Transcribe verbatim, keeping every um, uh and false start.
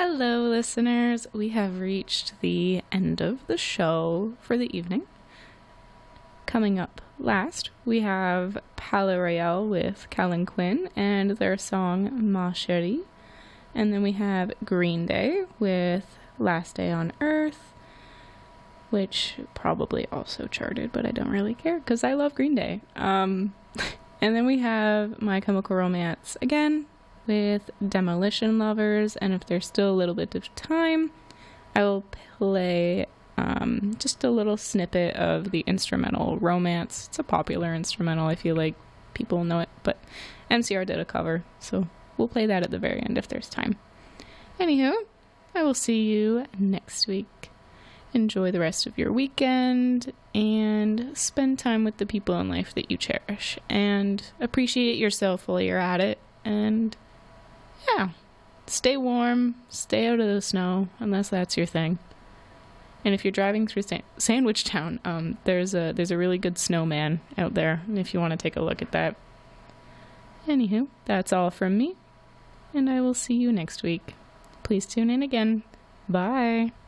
Hello, listeners. We have reached the end of the show for the evening. Coming up last, we have Palais Royale with Callan Quinn and their song Ma Chérie. And then we have Green Day with Last Day on Earth, which probably also charted, but I don't really care because I love Green Day. Um, and then we have My Chemical Romance again with Demolition Lovers, and if there's still a little bit of time, I will play um, just a little snippet of the instrumental Romance. It's a popular instrumental, I feel like people know it, but M C R did a cover, so we'll play that at the very end if there's time. Anywho, I will see you next week. Enjoy the rest of your weekend, and spend time with the people in life that you cherish, and appreciate yourself while you're at it, and yeah, stay warm, stay out of the snow, unless that's your thing. And if you're driving through Sa- Sandwich Town, um, there's a there's a really good snowman out there, and if you want to take a look at that. Anywho, that's all from me, and I will see you next week. Please tune in again. Bye.